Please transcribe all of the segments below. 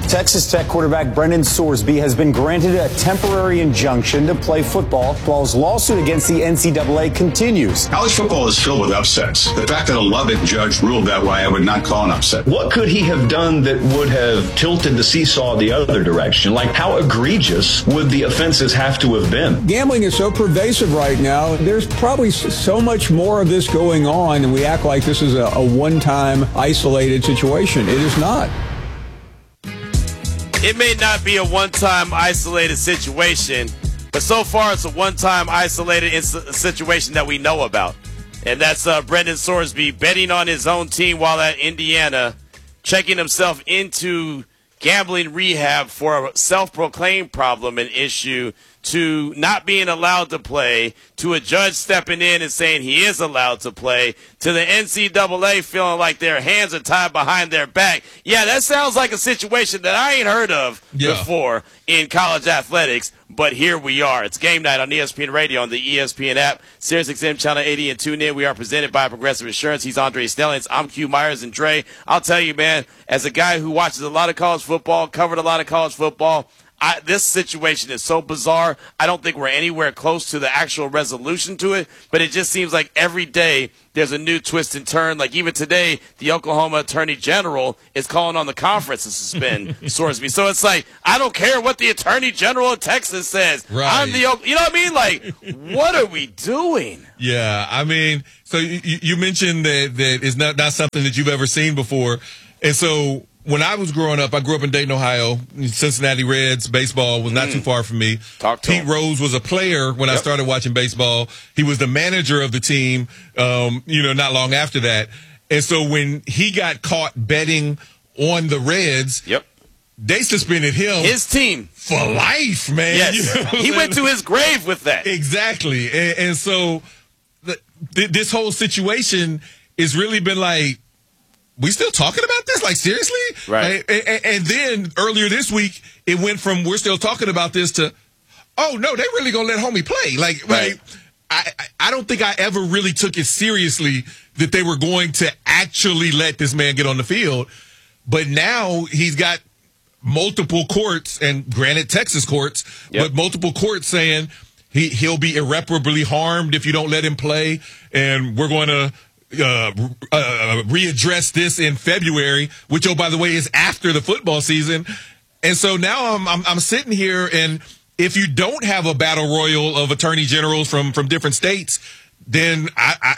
Texas Tech quarterback Brendan Sorsby has been granted a temporary injunction to play football while his lawsuit against the NCAA continues. College football is filled with upsets. The fact that a Lubbock judge ruled that way, I would not call an upset. What could he have done that would have tilted the seesaw the other direction? Like, how egregious would the offenses have to have been? Gambling is so pervasive right now. There's probably so much more of this going on, and we act like this is a one-time isolated situation. It is not. It may not be a one-time isolated situation, but so far it's a one-time isolated situation that we know about. And that's Brendan Sorsby betting on his own team while at Indiana, checking himself into gambling rehab for a self-proclaimed problem and issue, to not being allowed to play, to a judge stepping in and saying he is allowed to play, to the NCAA feeling like their hands are tied behind their back. Yeah, that sounds like a situation that I ain't heard of before in college athletics, but here we are. It's game night on ESPN Radio, on the ESPN app, SiriusXM Channel 80, and tune in. We are presented by Progressive Insurance. He's Andre Stellings. I'm Q Myers, and Dre, I'll tell you, man, as a guy who watches a lot of college football, covered a lot of college football, this situation is so bizarre. I don't think we're anywhere close to the actual resolution to it, but it just seems like every day there's a new twist and turn. Like even today, the Oklahoma Attorney General is calling on the conference to suspend Sorsby. So it's like, I don't care what the Attorney General of Texas says. Right. I'm the, you know what I mean? Like, what are we doing? Yeah, I mean, so you mentioned that it's not something that you've ever seen before. And so when I was growing up, I grew up in Dayton, Ohio. Cincinnati Reds baseball was not too far from me. Pete Rose was a player when I started watching baseball. He was the manager of the team, not long after that. And so when he got caught betting on the Reds, they suspended him. His team. For life, man. Yes. You know He went to his grave with that. Exactly. And so this whole situation has really been like, we still talking about this? Like, seriously? Right. And then earlier this week, it went from we're still talking about this to, oh, no, they really going to let homie play. Like, I don't think I ever really took it seriously that they were going to actually let this man get on the field. But now he's got multiple courts, and granted Texas courts, but multiple courts saying he'll be irreparably harmed if you don't let him play, and we're going to readdress this in February, which, oh, by the way, is after the football season. And so now I'm sitting here, and if you don't have a battle royal of attorney generals from different states, then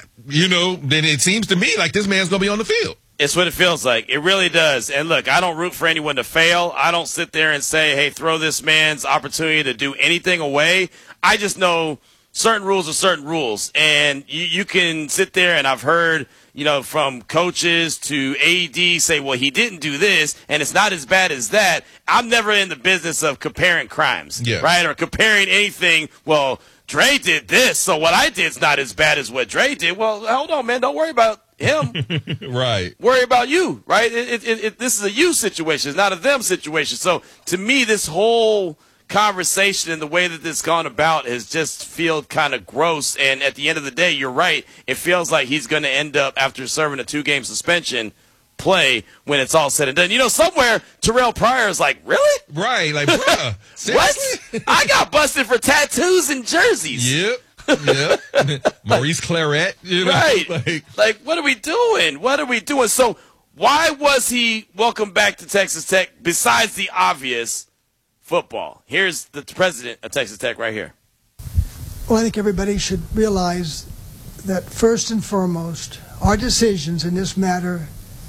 then it seems to me like this man's going to be on the field. It's what it feels like. It really does. And look, I don't root for anyone to fail. I don't sit there and say, hey, throw this man's opportunity to do anything away. I just know certain rules are certain rules, and you can sit there, and I've heard, from coaches to AD say, well, he didn't do this, and it's not as bad as that. I'm never in the business of comparing crimes, right, or comparing anything. Well, Dre did this, so what I did is not as bad as what Dre did. Well, hold on, man, don't worry about him. Right. Worry about you, right? This is a you situation. It's not a them situation. So to me, this whole conversation and the way that this gone about has just feel kind of gross. And at the end of the day, you're right. It feels like he's going to end up, after serving a 2-game suspension, play when it's all said and done. Somewhere Terrell Pryor is like, really? Right. Like, bruh. What? I got busted for tattoos and jerseys. Yep. Maurice Claret. Right. Like, what are we doing? What are we doing? So why was he welcomed back to Texas Tech besides the obvious football? Here's the president of Texas Tech right here. Well, I think everybody should realize that first and foremost, our decisions in this matter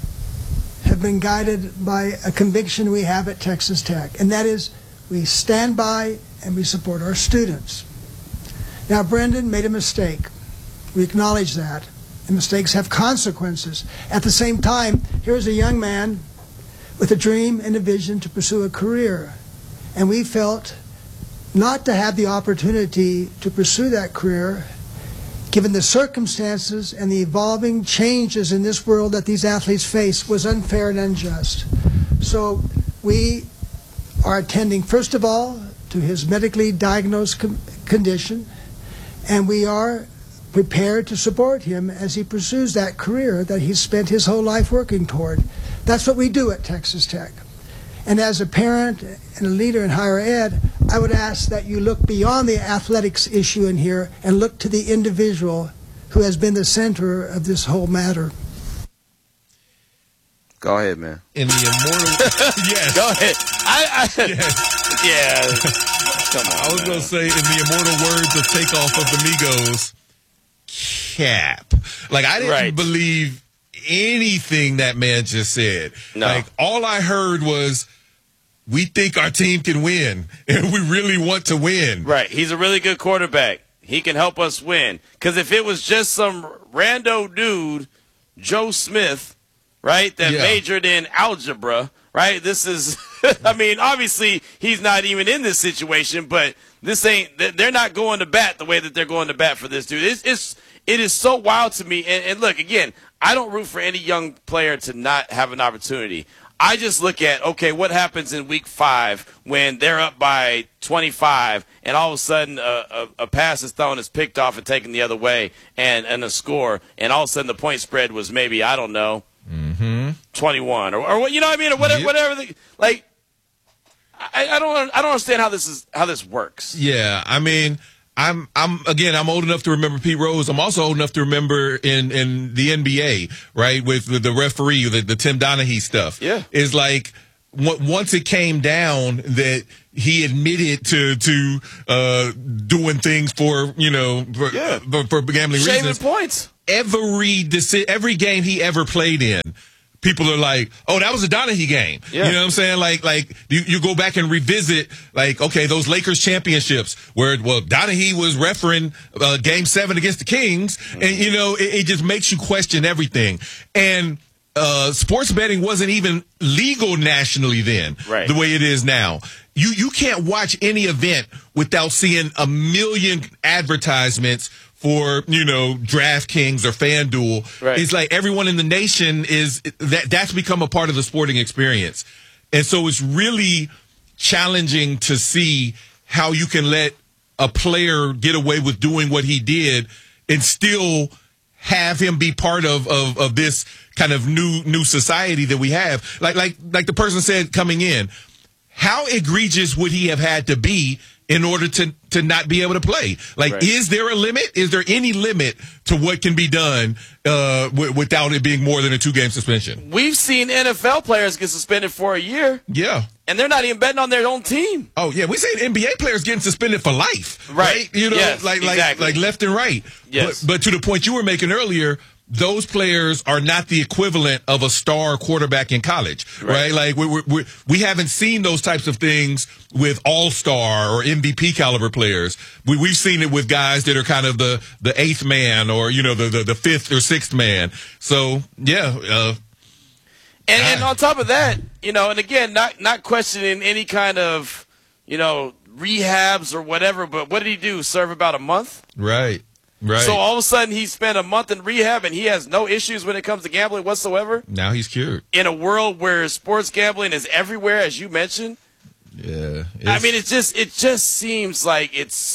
have been guided by a conviction we have at Texas Tech, and that is we stand by and we support our students. Now, Brendan made a mistake. We acknowledge that. And mistakes have consequences. At the same time, here's a young man with a dream and a vision to pursue a career. And we felt not to have the opportunity to pursue that career, given the circumstances and the evolving changes in this world that these athletes face, was unfair and unjust. So we are attending, first of all, to his medically diagnosed condition, and we are prepared to support him as he pursues that career that he's spent his whole life working toward. That's what we do at Texas Tech. And as a parent and a leader in higher ed, I would ask that you look beyond the athletics issue in here and look to the individual who has been the center of this whole matter. Go ahead, man. In the immortal, yes. Go ahead. Yes. Yeah. Come on. I was going to say, in the immortal words of Takeoff of the Migos, cap. Like, I didn't believe anything that man just said. No. Like, all I heard was, we think our team can win, and we really want to win. Right. He's a really good quarterback. He can help us win. Because if it was just some rando dude, Joe Smith, right, that majored in algebra, right, this is, I mean, obviously he's not even in this situation, but this ain't, they're not going to bat the way that they're going to bat for this dude. It is so wild to me. And look, again, I don't root for any young player to not have an opportunity. I just look at, okay, what happens in week 5 when they're up by 25 and all of a sudden a pass is thrown, is picked off and taken the other way and a score, and all of a sudden the point spread was maybe, I don't know, 21 or what, you know what I mean, or whatever. Like, I don't understand how this works. Yeah, I mean, I'm old enough to remember Pete Rose. I'm also old enough to remember in the NBA, right, with the referee, the Tim Donaghy stuff. Yeah, is like once it came down that he admitted to doing things for for gambling shaving reasons. Points. Every game he ever played in, people are like, oh, that was a Donaghy game. Yeah. You know what I'm saying? Like you go back and revisit, like, okay, those Lakers championships where, Donaghy was refereeing game 7 against the Kings. Mm-hmm. And, it just makes you question everything. And sports betting wasn't even legal nationally then, right, the way it is now. You can't watch any event without seeing a million advertisements for, DraftKings or FanDuel. Right. It's like everyone in the nation that's become a part of the sporting experience. And so it's really challenging to see how you can let a player get away with doing what he did and still have him be part of this kind of new society that we have. Like the person said coming in, how egregious would he have had to be in order to not be able to play? Like, right, is there a limit? Is there any limit to what can be done without it being more than a 2-game suspension? We've seen NFL players get suspended for a year. Yeah. And they're not even betting on their own team. Oh, yeah. We've seen NBA players getting suspended for life. Right. Yes, exactly. like left and right. Yes. But to the point you were making earlier, those players are not the equivalent of a star quarterback in college, right? Like we haven't seen those types of things with all-star or MVP caliber players. We've seen it with guys that are kind of the 8th man or the 5th or 6th man. So yeah. And on top of that, and again, not questioning any kind of rehabs or whatever, but what did he do? Serve about a month? Right. Right. So all of a sudden he spent a month in rehab and he has no issues when it comes to gambling whatsoever. Now he's cured. In a world where sports gambling is everywhere, as you mentioned. Yeah. I mean, it just seems like it's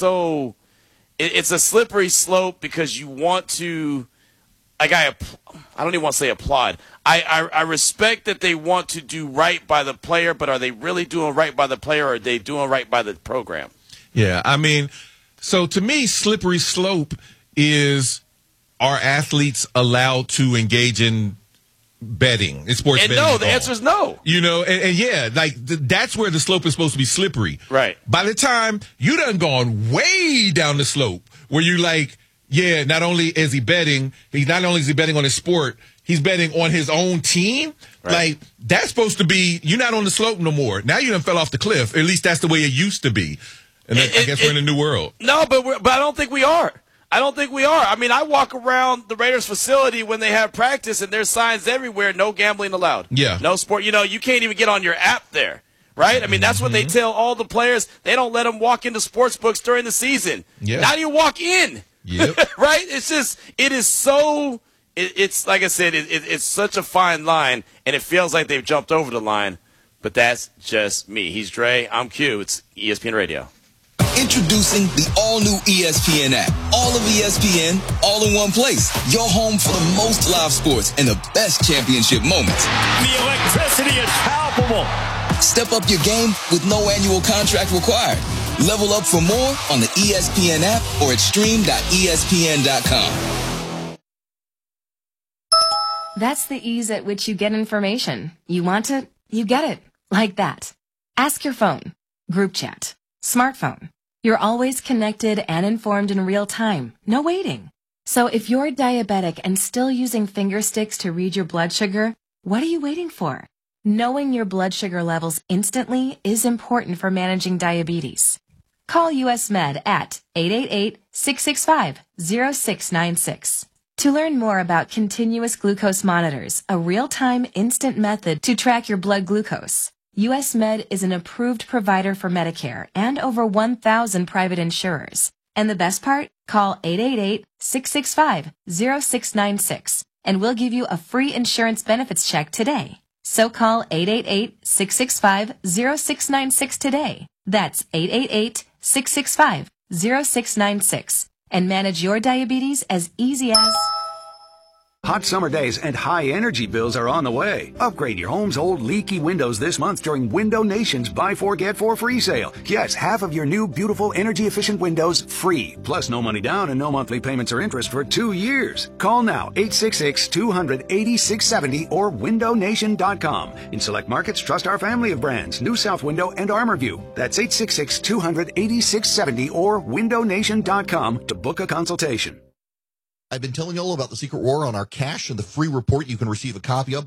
a slippery slope because you want to, like, I don't even want to say applaud. I respect that they want to do right by the player, but are they really doing right by the player or are they doing right by the program? Yeah. I mean, so to me, slippery slope is, are athletes allowed to engage in betting, in sports betting? And no, the answer is no. And yeah, like that's where the slope is supposed to be slippery. Right. By the time you done gone way down the slope where you're like, yeah, not only is he betting on his sport, he's betting on his own team. Right. Like, that's supposed to be, you're not on the slope no more. Now you done fell off the cliff. At least that's the way it used to be. And I guess we're in a new world. No, but I don't think we are. I mean, I walk around the Raiders facility when they have practice, and there's signs everywhere, no gambling allowed. Yeah. No sport. You can't even get on your app there, right? I mean, that's what they tell all the players. They don't let them walk into sports books during the season. Yeah. Not even walk in. Yep. Right? It's just, it is so, it's like I said, it's such a fine line, and it feels like they've jumped over the line, but that's just me. He's Dre. I'm Q. It's ESPN Radio. Introducing the all-new ESPN app. All of ESPN, all in one place. Your home for the most live sports and the best championship moments. The electricity is palpable. Step up your game with no annual contract required. Level up for more on the ESPN app or at stream.espn.com. That's the ease at which you get information. You want it, you get it. Like that. Ask your phone. Group chat. Smartphone. You're always connected and informed in real time. No waiting. So if you're diabetic and still using finger sticks to read your blood sugar, what are you waiting for? Knowing your blood sugar levels instantly is important for managing diabetes. Call US Med at 888-665-0696. To learn more about continuous glucose monitors, a real-time instant method to track your blood glucose, US Med is an approved provider for Medicare and over 1,000 private insurers. And the best part? Call 888-665-0696 and we'll give you a free insurance benefits check today. So call 888-665-0696 today. That's 888-665-0696 and manage your diabetes as easy as... Hot summer days and high energy bills are on the way. Upgrade your home's old leaky windows this month during Window Nation's Buy 4 Get 4 free sale. Yes, half of your new beautiful energy efficient windows free. Plus no money down and no monthly payments or interest for 2 years. Call now 866-200-8670 or windownation.com. In select markets, trust our family of brands, New South Window and ArmorView. That's 866-200-8670 or windownation.com to book a consultation. I've been telling you all about the Secret War on our cash and the free report you can receive a copy of.